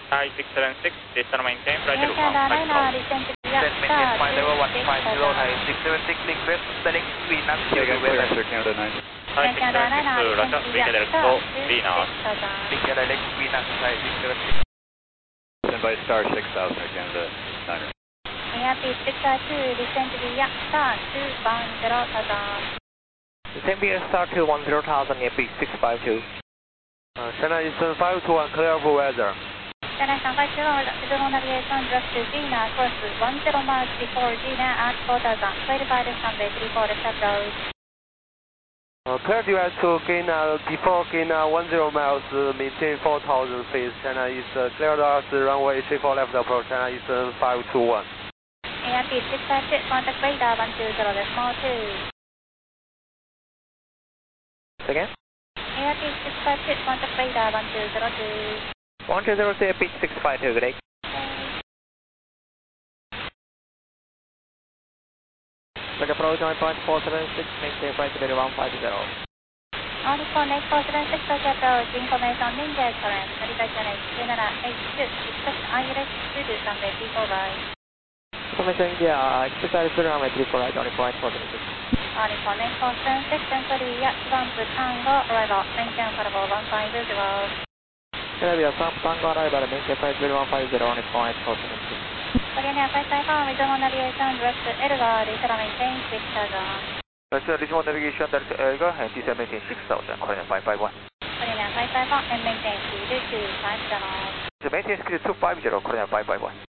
Thai 676, descend maintain, flight level 150. Descend maintain flight level 150, Thai 676, link west, select VNAV, Sir Canada 9. Thai 676, Roger, weekend direct 4, VNAV. link direct VNAV, Thai 676. Stand by star 6000, Air Canada 9er. Airbus 652, descend via star 210,000. Descend via star 210,000, Airbus 652. China Eastern 521, clear for weather. China Eastern 521, visual navigation, direct to Gina, course 10 miles before Gina at 4,000, clarified runway 34, left approach. Clear direct to Gina, before Gina 10 miles, maintain 4,000 feet. China Eastern, clear us runway 34 left approach, China Eastern 521. Airbus 656, contact radar 120.2. Again? Airbus 656, contact radar 1202. 1202, Airbus 652, good day. Flight approach 9.476, maintain flight level 150. On connect 476, approach, information engage current, navigation H2782, expect ILS to do runway 34 right. Information India, expect ILS to runway 34 right, on point 476. On connect 476, century Yacht 1 Tango, arrival, maintain parable 150. Caribbean Sam Tango arrival, maintain flight level 150, on point 476. Korean Air Flight Taiwan, visual navigation, direct to Elgar, descend maintain 6000. Visual navigation, direct to Elgar, and descend maintain 6000, Korean 551. Korean Air Flight Taiwan, and maintain speed 250. Maintain speed 250, Korean 551.